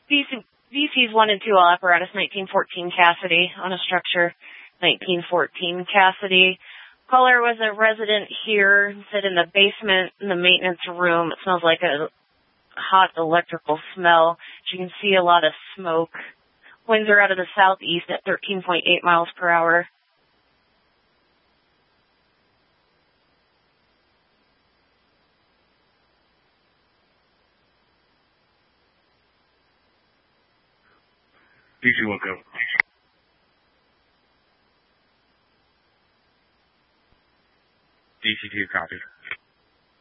VCs 1 and 2, all apparatus 1914 Cassidy on a structure 1914 Cassidy. Caller was a resident here, said in the basement in the maintenance room. It smells like a hot electrical smell. As you can see, a lot of smoke. Winds are out of the southeast at 13.8 miles per hour. DC will go. DC2 copy.